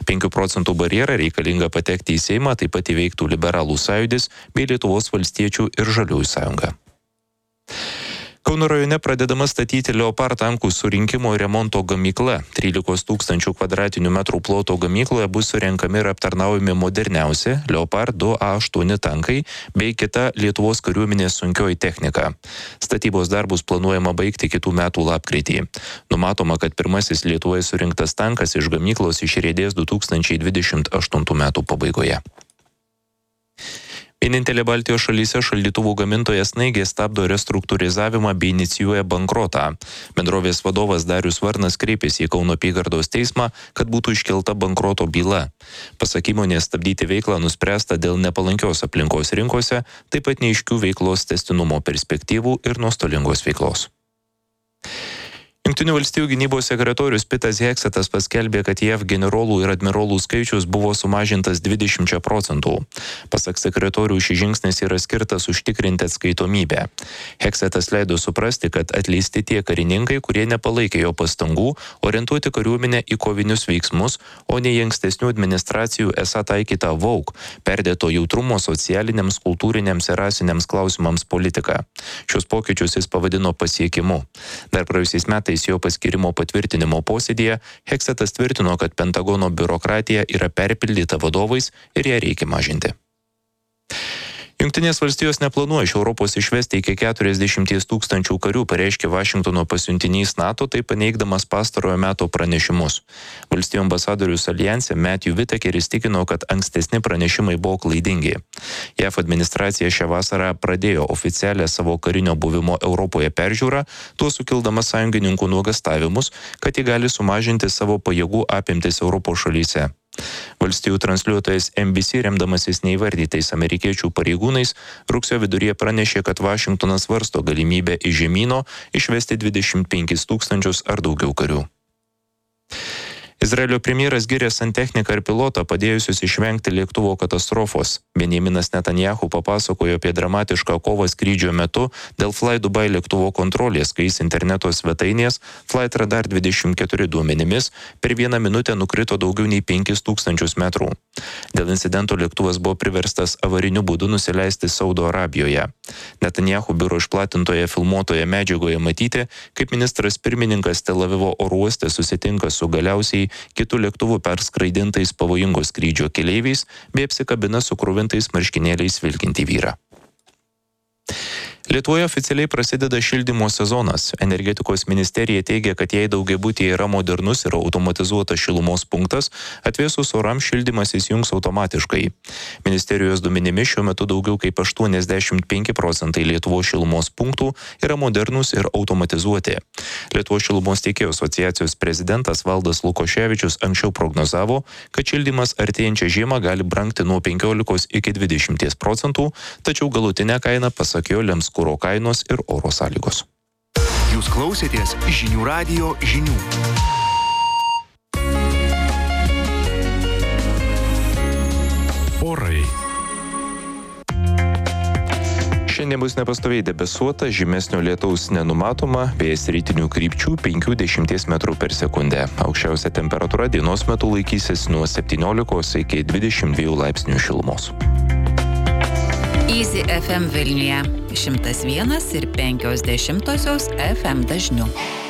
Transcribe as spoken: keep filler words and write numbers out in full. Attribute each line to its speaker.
Speaker 1: penkių procentų barjerą reikalingą patekti į Seimą taip pat įveiktų Liberalų sąjūdis bei Lietuvos valstiečių ir Žaliųjų sąjunga. Kauno rajone pradedama statyti Leopard tankų surinkimo ir remonto gamykla. trylikos tūkstančių kvadratinių metrų ploto gamykloje bus surenkami ir aptarnaujami moderniausi Leopard du A aštuoni tankai bei kita Lietuvos kariuomenės sunkioji technika. Statybos darbus planuojama baigti kitų metų lapkritį. Numatoma, kad pirmasis Lietuvoje surinktas tankas iš gamyklos išriedės du tūkstančiai dvidešimt aštuntų metų pabaigoje. Vienintelė Baltijos šalyse šaldytuvų gamintoja Snaigė stabdo restruktūrizavimą bei inicijuoja bankrotą. Bendrovės vadovas Darius Varnas kreipėsi į Kauno apygardos teismą, kad būtų iškelta bankroto byla. Pasak įmonės, stabdyti veiklą nuspręsta dėl nepalankios aplinkos rinkose, taip pat neaiškių veiklos tęstinumo perspektyvų ir nuostolingos veiklos. Jungtinių valstijų gynybos sekretorius Pitas Heksetas paskelbė, kad J A V generolų ir admirolų skaičius buvo sumažintas dvidešimčia procentų. Pasak sekretorių, šis žingsnis yra skirtas užtikrinti atskaitomybę. Heksetas leido suprasti, kad atleisti tie karininkai, kurie nepalaikė jo pastangų orientuoti kariuomenę į kovinius veiksmus, o ne į ankstesnių administracijų esą taikytą V A U K, perdėto jautrumo socialiniams, kultūriniams ir rasiniams klausimams politiką. Šios pokyčius jis pavadino pasiekimu. Dar praėjusiais metais jo paskirimo patvirtinimo posėdėje Heksetas tvirtino, kad Pentagono biurokratija yra perpildyta vadovais ir ją reikia mažinti. Jungtinės valstijos neplanuoja iš Europos išvesti iki keturiasdešimties tūkstančių karių, pareiškė Vašingtono pasiuntinys NATO, tai paneigdamas pastarojo meto pranešimus. Valstijų ambasadorius Aljanse Matthew Whitakeris tikino, kad ankstesni pranešimai buvo klaidingi. J A V administracija šią vasarą pradėjo oficialią savo karinio buvimo Europoje peržiūrą, tuo sukildama sąjungininkų nuogastavimus, kad ji gali sumažinti savo pajėgų apimtis Europos šalyse. Valstijų transliuotojas N B C, remdamasis neįvardytais amerikiečių pareigūnais, rugsėjo viduryje pranešė, kad Vašingtonas svarsto galimybę iš žemyno išvesti dvidešimt penkis tūkstančius ar daugiau karių. Izraelio premjeras gyrė santechniką ir pilotą, padėjusius išvengti lėktuvo katastrofos. Benjaminas Netanyahu papasakojo apie dramatišką kovą skrydžio metu dėl Fly Dubai lėktuvo kontrolės, kai jis interneto svetainės Flight Radar dvidešimt keturi duomenimis per vieną minutę nukrito daugiau nei penkis tūkstančius metrų. Dėl incidento lėktuvas buvo priverstas avariniu būdu nusileisti Saudo Arabijoje. Netanyahu biuro išplatintoje filmuotoje medžiagoje matyti, kaip ministras pirmininkas Tel Avivo oro uoste susitinka su galiausiai kitų lėktuvų perskraidintais pavojingos skrydžio keleiviais bei apsikabina su kruvintais marškinėliais vilkintį vyrą. Lietuvoje oficialiai prasideda šildymo sezonas. Energetikos ministerija teigia, kad jei daugiabutyje yra modernus ir automatizuotas šilumos punktas, atvėsus orams šildymas įsijungs automatiškai. Ministerijos duomenimis šiuo metu daugiau kaip aštuoniasdešimt penki procentai Lietuvos šilumos punktų yra modernus ir automatizuoti. Lietuvos šilumos tiekėjų asociacijos prezidentas Valdas Lukoševičius anksčiau prognozavo, kad šildymas artėjančią žiemą gali brangti nuo penkiolikos iki dvidešimties procentų, tačiau galutinę kainą, pasak jo, lems kuro kainos ir oro sąlygos.
Speaker 2: Jūs klausėtės žinių radijo žinių. Orai.
Speaker 1: Šiandien bus nepastoviai debesuota, žymesnio lietaus nenumatoma, vėjas rytinių krypčių penki dešimt metrų per sekundę. Aukščiausia temperatūra dienos metu laikysis nuo septyniolikos iki dvidešimt dviejų laipsnių šilumos.
Speaker 3: Easy F M Vilniuje šimtas vienas ir penkios dešimtosios F M dažniu.